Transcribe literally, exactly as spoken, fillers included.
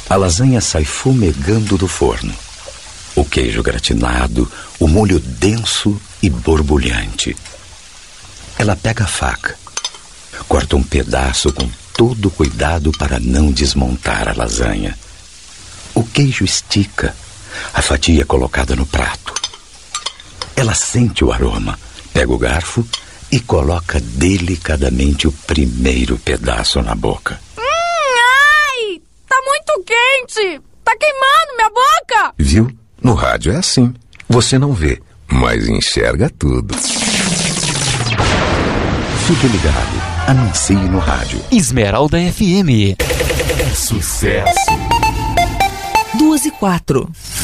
A lasanha sai fumegando do forno. O queijo gratinado, o molho denso e borbulhante. Ela pega a faca, corta um pedaço com todo cuidado para não desmontar a lasanha. O queijo estica, a fatia é colocada no prato. Ela sente o aroma, pega o garfo e coloca delicadamente o primeiro pedaço na boca. Hum, ai! Tá muito quente! Tá queimando minha boca! Viu? No rádio é assim. Você não vê, mas enxerga tudo. Fique ligado. Anuncie no rádio. Esmeralda F M. É sucesso. Duas e quatro.